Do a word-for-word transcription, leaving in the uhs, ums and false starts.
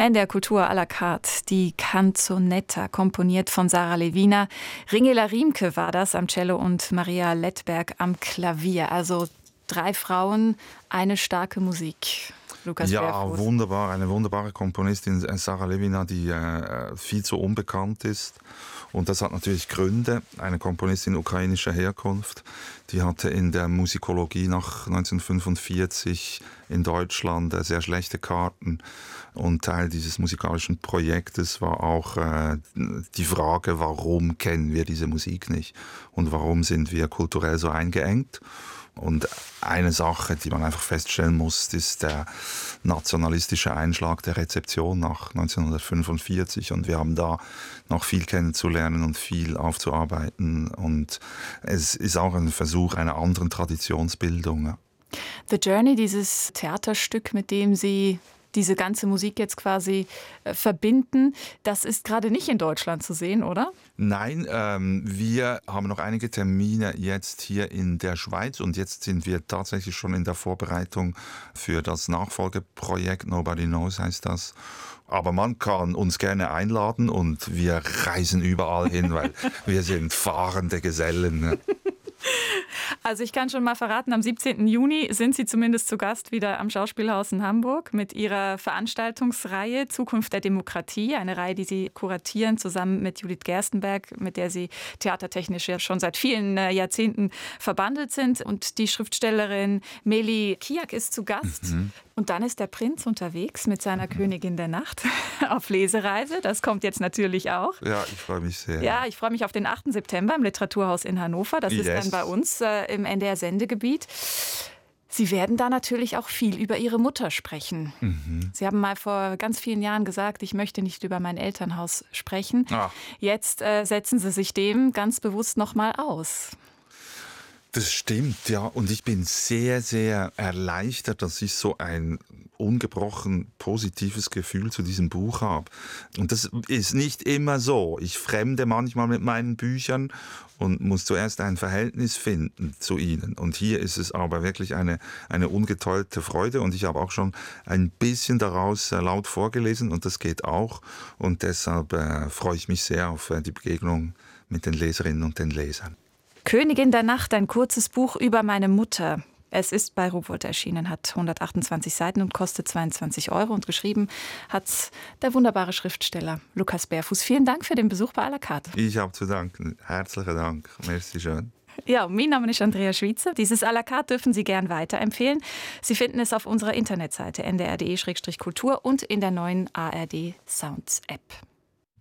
N D R Kultur à la carte, die Canzonetta, komponiert von Sarah Lewina. Ringela Riemke war das am Cello und Maria Lettberg am Klavier. Also drei Frauen, eine starke Musik. Lukas Ja, Bärfuß. wunderbar. Eine wunderbare Komponistin, Sarah Lewina, die äh, viel zu unbekannt ist. Und das hat natürlich Gründe. Eine Komponistin ukrainischer Herkunft, die hatte in der Musikologie nach neunzehnhundertfünfundvierzig in Deutschland äh, sehr schlechte Karten. Und Teil dieses musikalischen Projektes war auch äh, die Frage, warum kennen wir diese Musik nicht? Und warum sind wir kulturell so eingeengt? Und eine Sache, die man einfach feststellen muss, ist der nationalistische Einschlag der Rezeption nach neunzehnhundertfünfundvierzig. Und wir haben da noch viel kennenzulernen und viel aufzuarbeiten. Und es ist auch ein Versuch einer anderen Traditionsbildung. The Journey, dieses Theaterstück, mit dem Sie diese ganze Musik jetzt quasi äh, verbinden, das ist gerade nicht in Deutschland zu sehen, oder? Nein, ähm, wir haben noch einige Termine jetzt hier in der Schweiz und jetzt sind wir tatsächlich schon in der Vorbereitung für das Nachfolgeprojekt, Nobody Knows heißt das. Aber man kann uns gerne einladen und wir reisen überall hin, weil wir sind fahrende Gesellen. Also ich kann schon mal verraten, am siebzehnten Juni sind Sie zumindest zu Gast wieder am Schauspielhaus in Hamburg mit Ihrer Veranstaltungsreihe Zukunft der Demokratie, eine Reihe, die Sie kuratieren zusammen mit Judith Gerstenberg, mit der Sie theatertechnisch ja schon seit vielen Jahrzehnten verbandelt sind. Und die Schriftstellerin Meli Kiak ist zu Gast. Mhm. Und dann ist der Prinz unterwegs mit seiner mhm. Königin der Nacht auf Lesereise. Das kommt jetzt natürlich auch. Ja, ich freue mich sehr. Ja, ich freue mich auf den achten September im Literaturhaus in Hannover. Das yes. ist dann bei uns äh, im N D R-Sendegebiet. Sie werden da natürlich auch viel über Ihre Mutter sprechen. Mhm. Sie haben mal vor ganz vielen Jahren gesagt, ich möchte nicht über mein Elternhaus sprechen. Ah. Jetzt äh, setzen Sie sich dem ganz bewusst noch mal aus. Das stimmt, ja. Und ich bin sehr, sehr erleichtert, dass ich so ein ungebrochen positives Gefühl zu diesem Buch habe. Und das ist nicht immer so. Ich fremde manchmal mit meinen Büchern und muss zuerst ein Verhältnis finden zu ihnen. Und hier ist es aber wirklich eine, eine ungeteilte Freude. Und ich habe auch schon ein bisschen daraus laut vorgelesen und das geht auch. Und deshalb äh, freue ich mich sehr auf äh, die Begegnung mit den Leserinnen und den Lesern. Königin der Nacht, ein kurzes Buch über meine Mutter. Es ist bei Rowohlt erschienen, hat hundertachtundzwanzig Seiten und kostet zweiundzwanzig Euro. Und geschrieben hat der wunderbare Schriftsteller Lukas Bärfuß. Vielen Dank für den Besuch bei à la carte. Ich habe zu danken. Herzlichen Dank. Merci schön. Ja, mein Name ist Andrea Schweizer. Dieses à la carte dürfen Sie gern weiterempfehlen. Sie finden es auf unserer Internetseite n d r punkt d e slash kultur und in der neuen A R D Sounds App.